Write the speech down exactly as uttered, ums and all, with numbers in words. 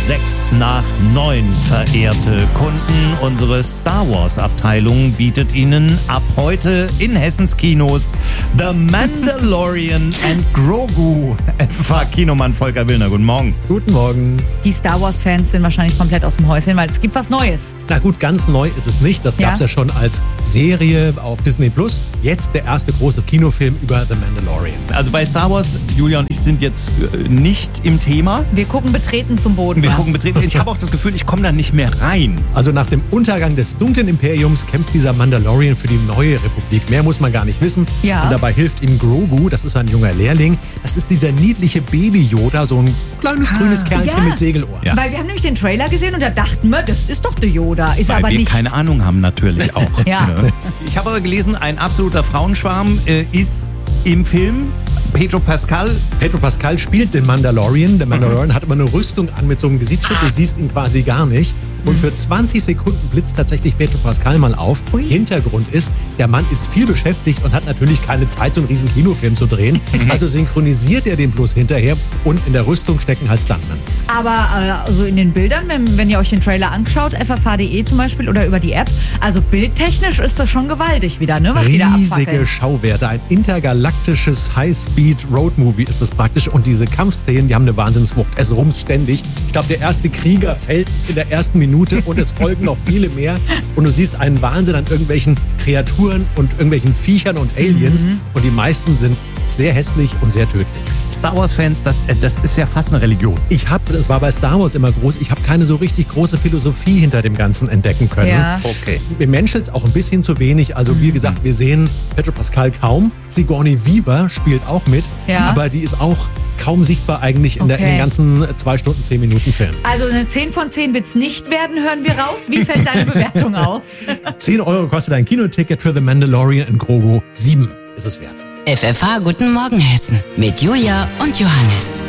Sechs nach neun, verehrte Kunden. Unsere Star Wars Abteilung bietet Ihnen ab heute in Hessens Kinos The Mandalorian and Grogu. Etwa Kinomann Volker Willner, guten Morgen. Guten Morgen. Die Star Wars Fans sind wahrscheinlich komplett aus dem Häuschen, weil es gibt was Neues. Na gut, ganz neu ist es nicht. Das gab es ja? ja schon als Serie auf Disney Plus. Jetzt der erste große Kinofilm über The Mandalorian. Also bei Star Wars, Julia und ich sind jetzt nicht im Thema. Wir gucken betreten zum Boden. Wir gucken betreten. Ich habe auch das Gefühl, ich komme da nicht mehr rein. Also nach dem Untergang des dunklen Imperiums kämpft dieser Mandalorian für die neue Republik. Mehr muss man gar nicht wissen. Ja. Und dabei hilft ihm Grogu, das ist ein junger Lehrling. Das ist dieser niedliche Baby-Yoda, so ein kleines grünes Kerlchen ja. mit Segelohr. Ja. Weil wir haben nämlich den Trailer gesehen und da dachten wir, das ist doch der Yoda. Ist Weil aber wir nicht. keine Ahnung haben natürlich auch. Ja. Ne? Ich habe aber gelesen, ein absoluter Frauenschwarm äh, ist im Film Pedro Pascal. Pedro Pascal spielt den Mandalorian. Der Mandalorian mhm. hat immer eine Rüstung an mit so einem Gesichtsschutz. Du siehst ihn quasi gar nicht. Und für zwanzig Sekunden blitzt tatsächlich Pedro Pascal mal auf. Ui. Hintergrund ist, der Mann ist viel beschäftigt und hat natürlich keine Zeit, so einen riesen Kinofilm zu drehen. Also synchronisiert er den bloß hinterher und in der Rüstung stecken halt Stuntmen. Aber äh, also in den Bildern, wenn, wenn ihr euch den Trailer anschaut, f f h punkt d e zum Beispiel oder über die App, also bildtechnisch ist das schon gewaltig wieder, ne? Was die da abfackeln. Riesige Schauwerte, ein intergalaktisches High-Speed-Road-Movie ist das praktisch. Und diese Kampfszenen, die haben eine Wahnsinnswucht. Es rummt ständig. Ich glaube, der erste Krieger fällt in der ersten Minute. Und es folgen noch viele mehr. Und du siehst einen Wahnsinn an irgendwelchen Kreaturen und irgendwelchen Viechern und Aliens. Mhm. Und die meisten sind sehr hässlich und sehr tödlich. Star Wars-Fans, das, das ist ja fast eine Religion. Ich habe, das war bei Star Wars immer groß, ich habe keine so richtig große Philosophie hinter dem Ganzen entdecken können. Ja. Okay. Mir menschelt es auch ein bisschen zu wenig. Also wie gesagt, wir sehen Pedro Pascal kaum. Sigourney Weaver spielt auch mit. Ja. Aber die ist auch kaum sichtbar eigentlich in, okay. der, in den ganzen zwei Stunden, zehn Minuten Film. Also eine zehn von zehn wird es nicht werden, hören wir raus. Wie fällt deine Bewertung aus? zehn Euro kostet ein Kinoticket für The Mandalorian in Grogu. sieben ist es wert. F F H Guten Morgen Hessen mit Julia und Johannes.